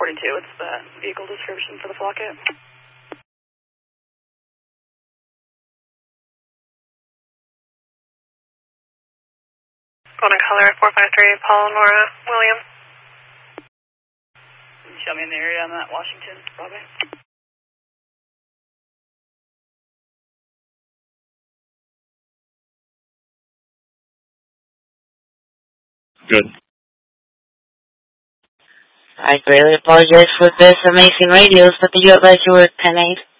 42, it's the vehicle description for the Flocket. Golden Color 453, Paul, Nora, William. Show me in the area on that Washington, Broadway. Good. I greatly apologize for this amazing radio, but you at you were 10-8.